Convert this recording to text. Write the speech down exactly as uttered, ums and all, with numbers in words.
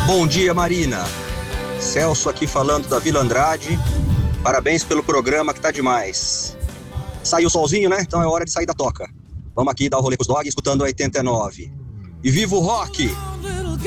Bom dia, Marina. Celso aqui falando da Vila Andrade. Parabéns pelo programa que tá demais. Saiu o solzinho, né? Então é hora de sair da toca. Vamos aqui dar o rolê com os dogs, escutando a oitenta e nove. E viva o rock!